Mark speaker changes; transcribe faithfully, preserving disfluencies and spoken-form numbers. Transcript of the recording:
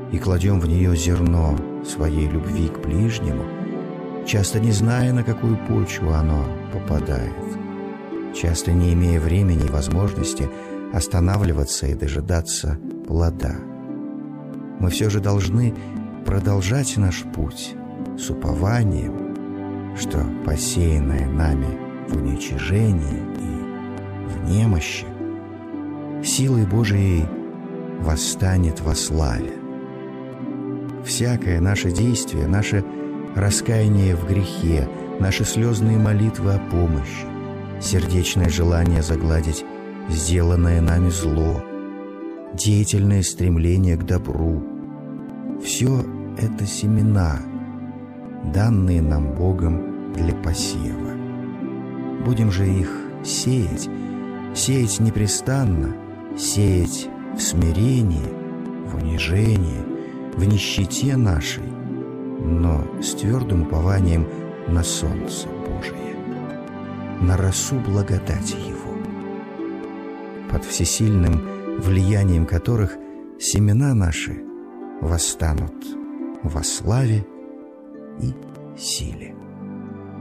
Speaker 1: и кладем в нее зерно своей любви к ближнему, часто не зная, на какую почву оно попадает, часто не имея времени и возможности останавливаться и дожидаться плода, мы все же должны продолжать наш путь с упованием, что посеянное нами в уничижении и в немощи силой Божией восстанет во славе. Всякое наше действие, наше раскаяние в грехе, наши слезные молитвы о помощи, сердечное желание загладить сделанное нами зло, деятельное стремление к добру — все это семена, данные нам Богом для посева. Будем же их сеять, сеять непрестанно, сеять в смирении, в унижении, в нищете нашей, но с твердым упованием на солнце Божие, на росу благодати Его, под всесильным влиянием которых семена наши восстанут во славе и силе.